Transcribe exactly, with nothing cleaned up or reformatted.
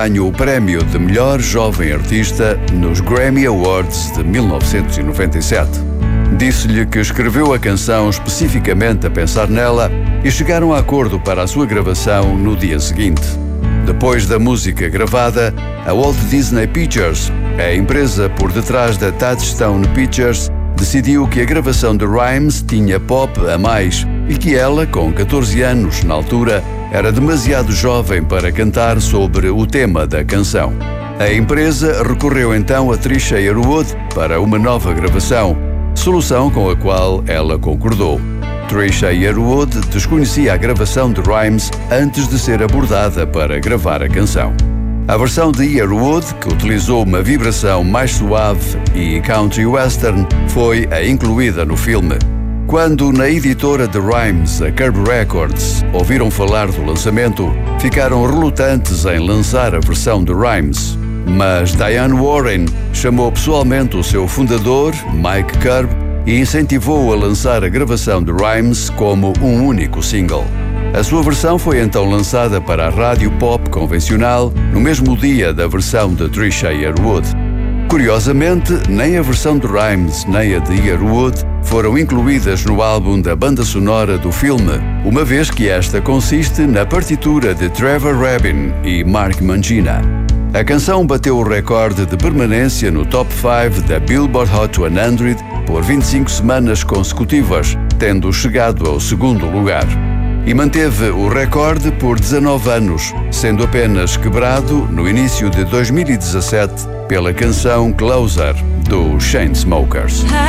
ganhou o prémio de melhor jovem artista nos Grammy Awards de mil novecentos e noventa e sete. Disse-lhe que escreveu a canção especificamente a pensar nela e chegaram a acordo para a sua gravação no dia seguinte. Depois da música gravada, a Walt Disney Pictures, a empresa por detrás da Touchstone Pictures, decidiu que a gravação de Rhymes tinha pop a mais e que ela, com catorze anos na altura, era demasiado jovem para cantar sobre o tema da canção. A empresa recorreu então a Trisha Yearwood para uma nova gravação, solução com a qual ela concordou. Trisha Yearwood desconhecia a gravação de Rhymes antes de ser abordada para gravar a canção. A versão de Yearwood, que utilizou uma vibração mais suave e country western, foi a incluída no filme. Quando na editora de Rhymes, a Curb Records, ouviram falar do lançamento, ficaram relutantes em lançar a versão de Rhymes. Mas Diane Warren chamou pessoalmente o seu fundador, Mike Curb, e incentivou-o a lançar a gravação de Rhymes como um único single. A sua versão foi então lançada para a rádio pop convencional no mesmo dia da versão de Trisha Yearwood. Curiosamente, nem a versão de Rhymes nem a de Yearwood foram incluídas no álbum da banda sonora do filme, uma vez que esta consiste na partitura de Trevor Rabin e Mark Mangina. A canção bateu o recorde de permanência no top cinco da Billboard Hot cem por vinte e cinco semanas consecutivas, tendo chegado ao segundo lugar. E manteve o recorde por dezanove anos, sendo apenas quebrado no início de dois mil e dezassete pela canção Closer, dos Chainsmokers.